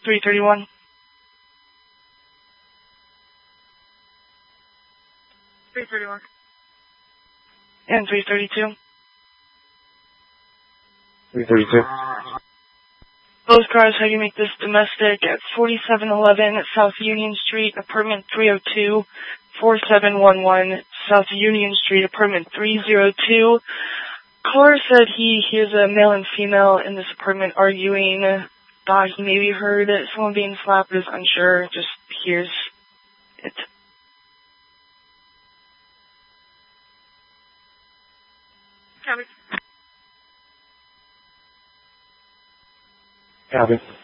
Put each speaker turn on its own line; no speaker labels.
331. And 332.
332.
Both cars have you make this domestic at 4711 South Union Street, apartment 302, 4711 South Union Street, apartment 302. Caller said he hears a male and female in this apartment arguing. Thought he maybe heard someone being slapped, is unsure, just hears it.
Copy.